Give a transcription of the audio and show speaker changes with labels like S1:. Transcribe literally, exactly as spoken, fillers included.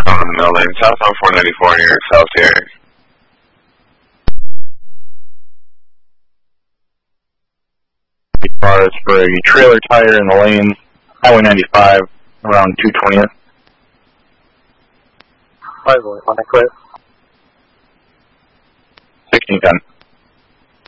S1: on the middle lane, south on four ninety-four near South here.
S2: Cars for a trailer tire in the lane, Highway ninety-five, around two twentieth.
S3: Five on the clear.
S2: sixteen ten.